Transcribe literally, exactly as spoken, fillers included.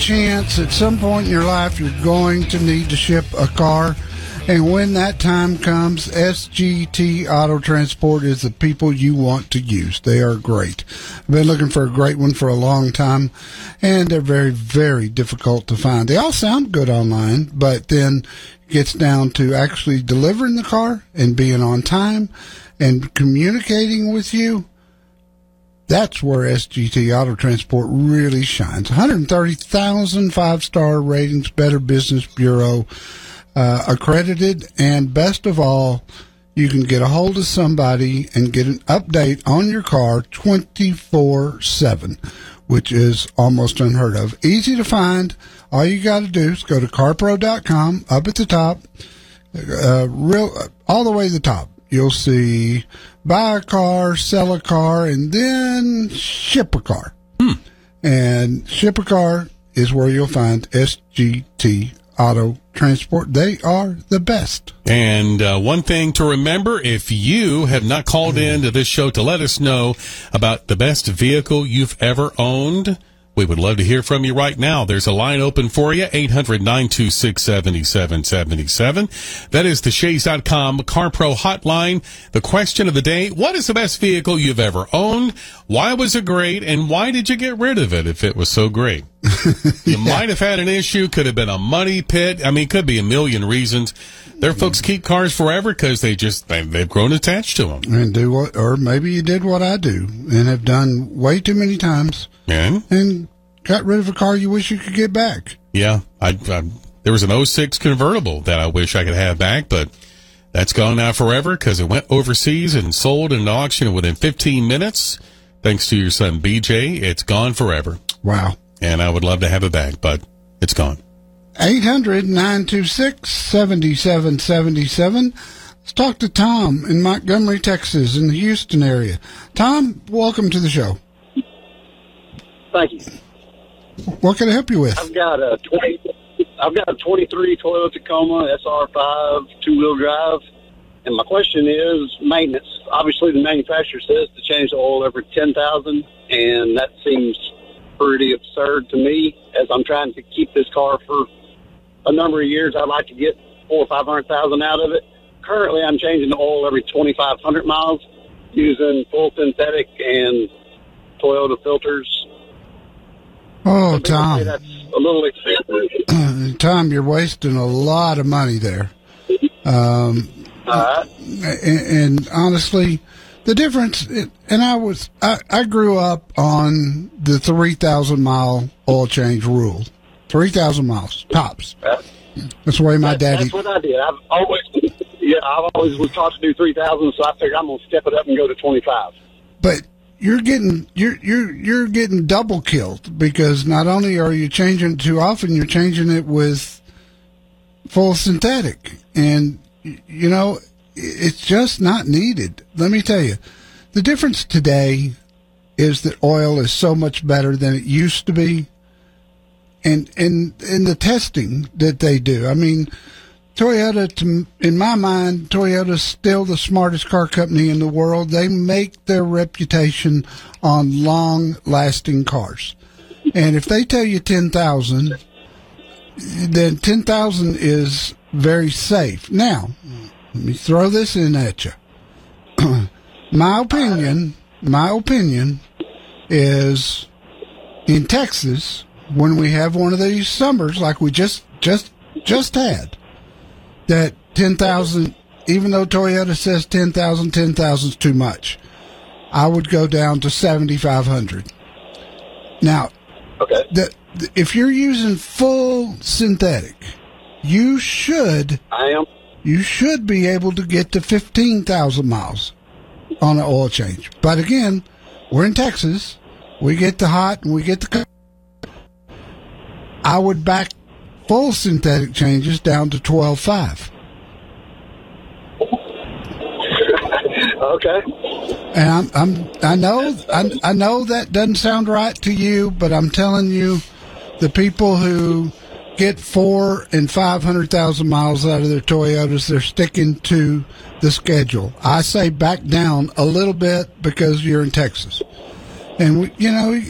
chance at some point in your life you're going to need to ship a car. And when that time comes, S G T Auto Transport is the people you want to use. They are great. I've been looking for a great one for a long time, and they're very, very difficult to find. They all sound good online, but then it gets down to actually delivering the car and being on time and communicating with you. That's where S G T Auto Transport really shines. one hundred thirty thousand five-star ratings, Better Business Bureau Uh, accredited, and best of all, you can get a hold of somebody and get an update on your car twenty-four seven, which is almost unheard of. Easy to find. All you got to do is go to car pro dot com. Up at the top, uh, real all the way to the top, you'll see buy a car, sell a car, and then ship a car. Hmm. And ship a car is where you'll find S G T Auto Transport. They are the best. And uh, one thing to remember, if you have not called in to this show to let us know about the best vehicle you've ever owned, we would love to hear from you right now. There's a line open for you, eight hundred, nine two six, seven seven seven seven. That is the Shays dot com CarPro hotline. The question of the day, what is the best vehicle you've ever owned? Why was it great? And why did you get rid of it if it was so great? You yeah. might have had an issue, could have been a money pit. I mean, could be a million reasons. There, folks keep cars forever because they just they, they've grown attached to them. And do what, or maybe you did what I do and have done way too many times, and and got rid of a car you wish you could get back. Yeah, I, I there was an oh six convertible that I wish I could have back, but that's gone now forever because it went overseas and sold in an auction within fifteen minutes. Thanks to your son B J, it's gone forever. Wow. And I would love to have it back, but it's gone. eight hundred, nine two six, seven seven seven seven. Let's talk to Tom in Montgomery, Texas, in the Houston area. Tom, welcome to the show. Thank you. What can I help you with? I've got a twenty. I've got a twenty-three Toyota Tacoma S R five two-wheel drive, and my question is maintenance. Obviously, the manufacturer says to change the oil every ten thousand, and that seems pretty absurd to me. As I'm trying to keep this car for a number of years, I'd like to get four or five hundred thousand out of it. Currently, I'm changing the oil every twenty-five hundred miles using full synthetic and Toyota filters. Oh, Tom. That's a little expensive. Tom, you're wasting a lot of money there. Um, uh, and, and honestly, the difference, and I was, I, I grew up on the three thousand mile oil change rule. three thousand miles, tops. That's the way my that, daddy. That's what I did. I've always, yeah, I've always was taught to do three thousand, so I figured I'm going to step it up and go to twenty-five. But you're getting, you're, you're, you're getting double killed because not only are you changing it too often, you're changing it with full synthetic. And, you know, it's just not needed. Let me tell you, the difference today is that oil is so much better than it used to be. And and in the testing that they do, I mean, Toyota, to, in my mind, Toyota's still the smartest car company in the world. They make their reputation on long-lasting cars. And if they tell you ten thousand, then ten thousand is very safe. Now, let me throw this in at you. my opinion, my opinion is in Texas, when we have one of these summers like we just just just had, that ten thousand, even though Toyota says ten thousand, ten thousand is too much, I would go down to seventy-five hundred. Now, okay. the, the, if you're using full synthetic, you should I am. You should be able to get to fifteen thousand miles on an oil change. But again, we're in Texas. We get the hot and we get the cold. I would back full synthetic changes down to twelve five. Okay. And I'm, I'm, I know, I, I know that doesn't sound right to you, but I'm telling you, the people who get four and five hundred thousand miles out of their Toyotas, they're sticking to the schedule. I say back down a little bit because you're in Texas, and we, you know,